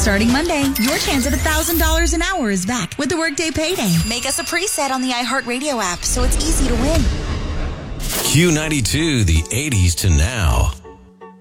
Starting Monday, your chance at $1,000 an hour is back with the Workday Payday. Make us a preset on the iHeartRadio app so it's easy to win. Q92, the 80s to now.